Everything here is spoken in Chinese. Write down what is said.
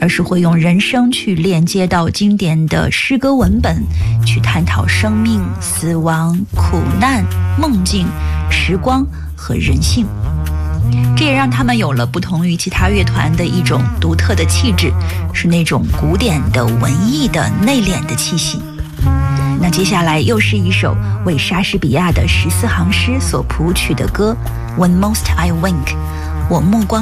而是会用人声去链接到经典的诗歌文本，去探讨生命、死亡、苦难、梦境、时光和人性。这也让他们有了不同于其他乐团的一种独特的气质，是那种古典的文艺的内敛的气息。那接下来又是一首为莎士比亚的14行诗所谱曲的歌 When Most I Wink， 我目光